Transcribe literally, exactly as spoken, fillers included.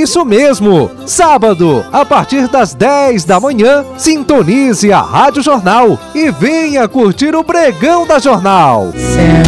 Isso mesmo! Sábado, a partir das dez da manhã, sintonize a Rádio Jornal e venha curtir o Pregão da Jornal.